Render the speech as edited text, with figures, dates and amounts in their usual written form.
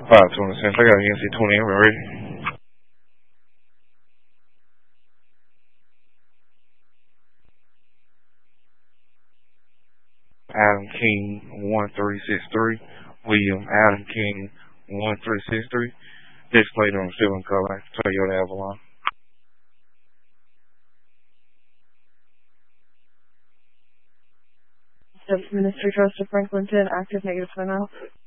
526. I got an NC 20 in ready. Adam King 1363. William Adam King 1363. Displayed on silver color. Toyota Avalon. Steps Ministry Trust of Franklin 10, active negative sign off.